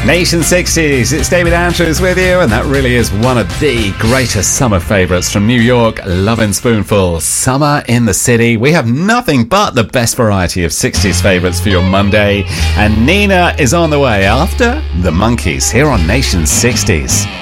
Nation 60s, it's David Andrews with you, and that really is one of the greatest summer favourites from New York, Lovin' Spoonful, Summer in the City. We have nothing but the best variety of 60s favourites for your Monday, and Nina is on the way after the Monkees here on Nation 60s.